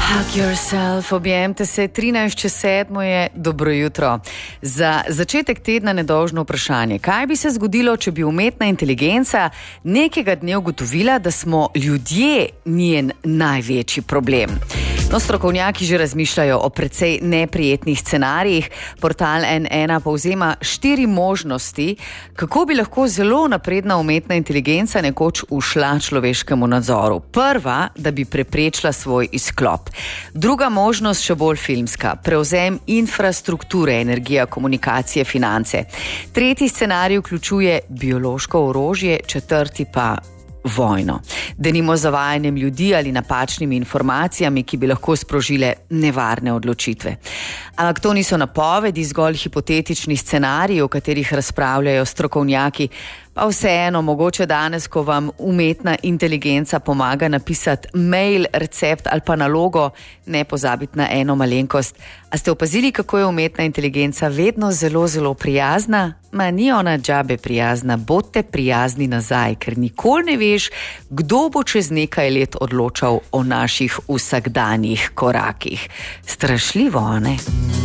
Hug yourself, objemte se, 13:07 je, dobro jutro. Za začetek tedna nedolžno vprašanje. Kaj bi se zgodilo, če bi umetna inteligenca nekega dne ugotovila, da smo ljudje njen največji problem? No, strokovnjaki že razmišljajo o precej neprijetnih scenarijih. Portal N1 povzema 4 možnosti, kako bi lahko zelo napredna umetna inteligenca nekoč ušla človeškemu nadzoru. Prva, da bi preprečila svoj izklop. Druga možnost, še bolj filmska, prevzem infrastrukture, energija, komunikacije, finance. Tretji scenarij vključuje biološko orožje, četrti pa vojno. Denimo zavajanjem ljudi ali napačnimi informacijami, ki bi lahko sprožile nevarne odločitve. Ampak to niso napovedi, zgolj hipotetični scenariji, o katerih razpravljajo strokovnjaki. Pa vseeno, mogoče danes, ko vam umetna inteligenca pomaga napisati mail, recept ali pa nalogo, ne pozabiti na eno malenkost. A ste opazili, kako je umetna inteligenca vedno zelo, zelo prijazna? Ma ni ona džabe prijazna, bodite prijazni nazaj, ker nikoli ne veš, kdo bo čez nekaj let odločal o naših vsakdanjih korakih. Strašljivo, ne?